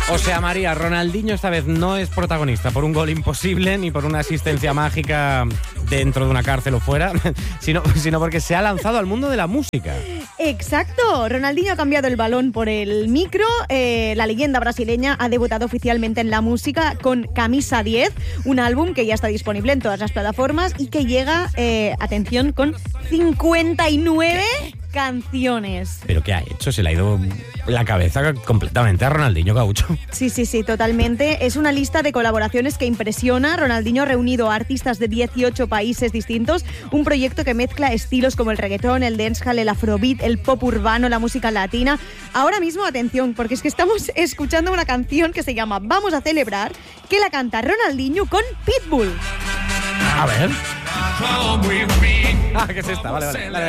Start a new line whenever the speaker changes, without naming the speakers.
O sea, María, Ronaldinho esta vez no es protagonista por un gol imposible ni por una asistencia mágica dentro de una cárcel o fuera, sino porque se ha lanzado al mundo de la música.
Exacto, Ronaldinho ha cambiado el balón por el micro. La leyenda brasileña ha debutado oficialmente en la música con Camisa 10, un álbum que ya está disponible en todas las plataformas y que llega, atención, con 59 canciones.
¿Pero qué ha hecho? Se le ha ido la cabeza completamente a Ronaldinho Gaucho.
Sí, totalmente. Es una lista de colaboraciones que impresiona. Ronaldinho ha reunido a artistas de 18 países distintos, un proyecto que mezcla estilos como el reggaetón, el dancehall, el afrobeat, el pop urbano, la música latina. Ahora mismo, atención, porque es que estamos escuchando una canción que se llama Vamos a celebrar, que la canta Ronaldinho con Pitbull.
A ver. ¿Qué es esta? Vale.